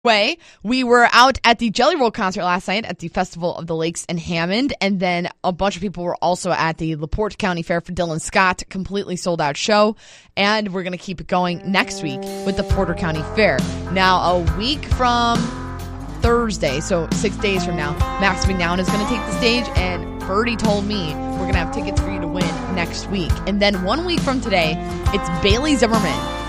Way. We were out at the Jelly Roll concert last night at the Festival of the Lakes in Hammond, and then a bunch of people were also at the LaPorte County Fair for Dylan Scott, completely sold out show, and we're going to keep it going next week with the Porter County Fair. Now, a week from Thursday, so 6 days from now, Max McNown is going to take the stage, and Birdie told me we're going to have tickets for you to win next week. And then 1 week from today, it's Bailey Zimmerman